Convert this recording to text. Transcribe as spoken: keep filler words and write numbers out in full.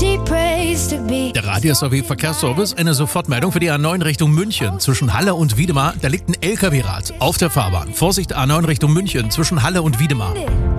she prays to be. Der Radio-S A W-Verkehrsservice, eine Sofortmeldung für die A neun Richtung München. Zwischen Halle und Wiedemar, da liegt ein L K W-Rad auf der Fahrbahn. Vorsicht, A neun Richtung München, zwischen Halle und Wiedemar.